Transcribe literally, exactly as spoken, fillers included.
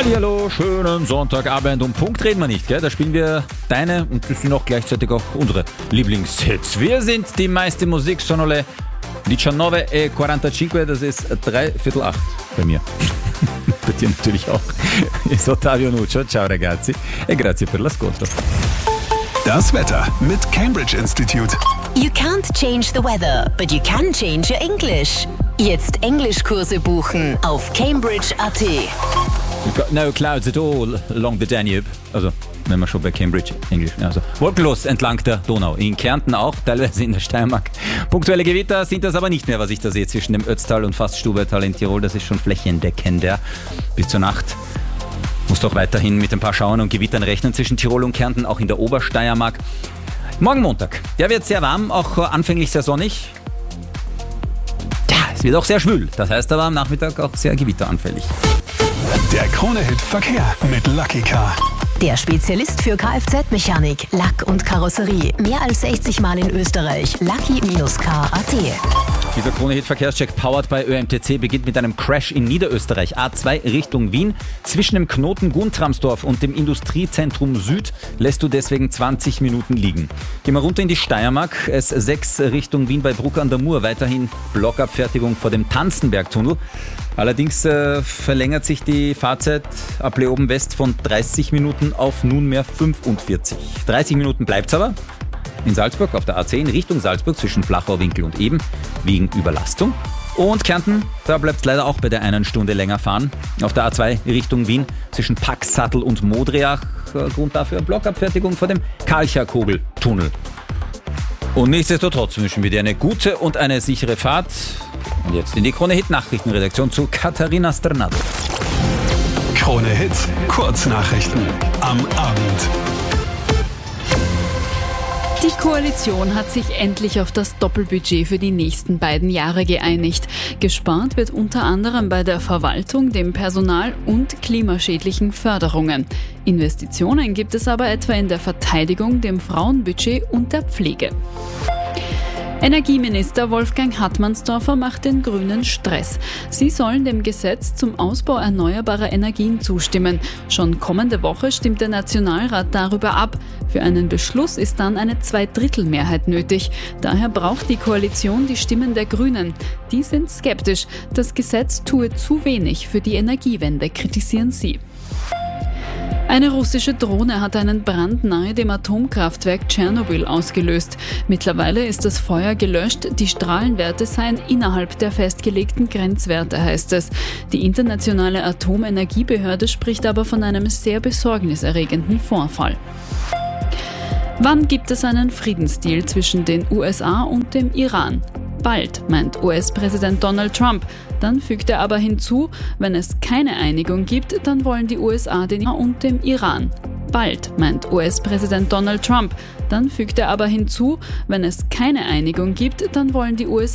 Hallihallo, schönen Sonntagabend. Um Punkt reden wir nicht, gell? Da spielen wir deine und das sind auch gleichzeitig auch unsere Lieblingshits. Wir sind die meiste Musik, sono le diciannove e quarantacinque, das ist drei Viertel acht bei mir. Bei dir natürlich auch. Ist Ottavio Nuccio. Ciao ragazzi e grazie per l'ascolto. Das Wetter mit Cambridge Institute. You can't change the weather, but you can change your English. Jetzt Englischkurse buchen auf cambridge punkt a t. We've got no clouds at all along the Danube. Also, wenn wir schon bei Cambridge Englisch. Also, wolkenlos entlang der Donau. In Kärnten auch, teilweise in der Steiermark. Punktuelle Gewitter sind das aber nicht mehr, was ich da sehe zwischen dem Ötztal und fast Stubaital in Tirol. Das ist schon flächendeckender. Bis zur Nacht muss doch weiterhin mit ein paar Schauern und Gewittern rechnen zwischen Tirol und Kärnten, auch in der Obersteiermark. Morgen Montag, der wird sehr warm, auch anfänglich sehr sonnig. Ja, es wird auch sehr schwül. Das heißt aber am Nachmittag auch sehr gewitteranfällig. Der Krone-Hit Verkehr mit Lucky Car. Der Spezialist für Kfz-Mechanik, Lack und Karosserie. Mehr als sechzig Mal in Österreich. Lucky Car punkt a t. Dieser Krone-Hit-Verkehrscheck powered by Ö M T C beginnt mit einem Crash in Niederösterreich. A zwei Richtung Wien. Zwischen dem Knoten Guntramsdorf und dem Industriezentrum Süd lässt du deswegen zwanzig Minuten liegen. Gehen wir runter in die Steiermark. S sechs Richtung Wien bei Bruck an der Mur. Weiterhin Blockabfertigung vor dem Tanzenbergtunnel. Allerdings äh, verlängert sich die Fahrzeit ab Leoben West von dreißig Minuten auf nunmehr fünfundvierzig. dreißig Minuten bleibt's aber. In Salzburg auf der A zehn Richtung Salzburg zwischen Flachau-Winkel und Eben wegen Überlastung. Und Kärnten, da bleibt es leider auch bei der einen Stunde länger fahren. Auf der A zwei Richtung Wien zwischen Paxsattel und Modriach. Grund dafür Blockabfertigung vor dem Kalcher-Kogel-Tunnel. Und nichtsdestotrotz wünschen wir dir eine gute und eine sichere Fahrt. Und jetzt in die Krone-Hit-Nachrichtenredaktion zu Katharina Strnad. Krone-Hit, Kurznachrichten am Abend. Die Koalition hat sich endlich auf das Doppelbudget für die nächsten beiden Jahre geeinigt. Gespart wird unter anderem bei der Verwaltung, dem Personal und klimaschädlichen Förderungen. Investitionen gibt es aber etwa in der Verteidigung, dem Frauenbudget und der Pflege. Energieminister Wolfgang Hartmannsdorfer macht den Grünen Stress. Sie sollen dem Gesetz zum Ausbau erneuerbarer Energien zustimmen. Schon kommende Woche stimmt der Nationalrat darüber ab. Für einen Beschluss ist dann eine Zweidrittelmehrheit nötig. Daher braucht die Koalition die Stimmen der Grünen. Die sind skeptisch. Das Gesetz tue zu wenig für die Energiewende, kritisieren sie. Eine russische Drohne hat einen Brand nahe dem Atomkraftwerk Tschernobyl ausgelöst. Mittlerweile ist das Feuer gelöscht, die Strahlenwerte seien innerhalb der festgelegten Grenzwerte, heißt es. Die internationale Atomenergiebehörde spricht aber von einem sehr besorgniserregenden Vorfall. Wann gibt es einen Friedensdeal zwischen den U S A und dem Iran? Bald, meint U S-Präsident Donald Trump. Dann fügt er aber hinzu, wenn es keine Einigung gibt, dann wollen die U S A den und dem Iran. Bald, meint U S-Präsident Donald Trump. Dann fügt er aber hinzu, wenn es keine Einigung gibt, dann wollen die U S A